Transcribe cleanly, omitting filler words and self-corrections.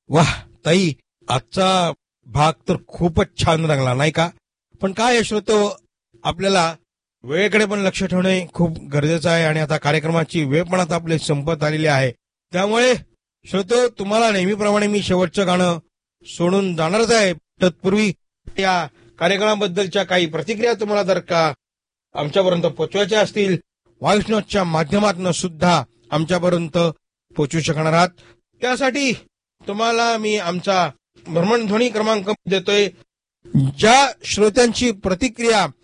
वाह ताई, आजचा भाग तर खूपच छान रंगला नाही का? पण काय श्रोतो, आपल्याला वेळेकडे पण लक्ष ठेवणे खूप गरजेचं आहे आणि आता कार्यक्रमाची वेळ पण आता आपली संपत आलेली आहे. त्यामुळे श्रोतो, तुम्हाला नेहमीप्रमाणे मी शेवटचं गाणं सोडून जाणारच आहे. तत्पूर्वी या कार्यक्रमाबद्दलच्या काही प्रतिक्रिया तुम्हाला जर का आमच्यापर्यंत पोहोचवायच्या असतील, व्हॉइस नोटच्या माध्यमातून सुद्धा आमच्यापर्यंत पोहोचू शकणार आहात. त्यासाठी तुम्हाला मी आमचा भ्रमणध्वनी क्रमांक देतोय. ज्या श्रोत्यांची प्रतिक्रिया